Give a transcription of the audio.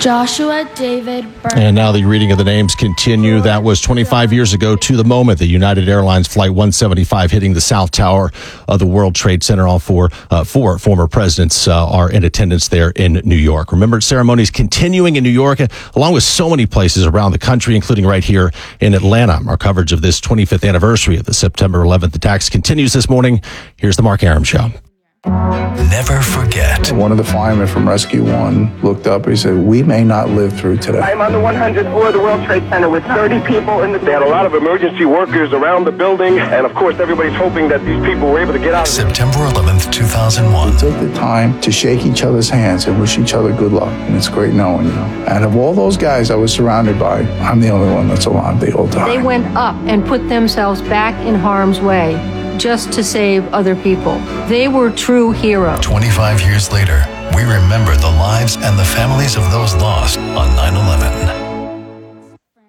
Joshua David Burke. And now the reading of the names continue. That was 25 years ago to the moment that United Airlines Flight 175 hitting the South Tower of the World Trade Center. All four former presidents are in attendance there in New York. Remembrance ceremonies continuing in New York, along with so many places around the country, including right here in Atlanta. Our coverage of this 25th anniversary of the September 11th attacks continues this morning. Here's the Mark Arum Show. Never forget. One of the firemen from Rescue 1 looked up and he said, "We may not live through today." I'm on the 100th floor of the World Trade Center with 30 people in the... They had a lot of emergency workers around the building, and of course everybody's hoping that these people were able to get out. September 11th, 2001. We took the time to shake each other's hands and wish each other good luck, and it's great knowing, And of all those guys I was surrounded by, I'm the only one that's alive the whole time. They went up and put themselves back in harm's way just to save other people. They were true heroes. 25 years later, we remember the lives and the families of those lost on 9/11.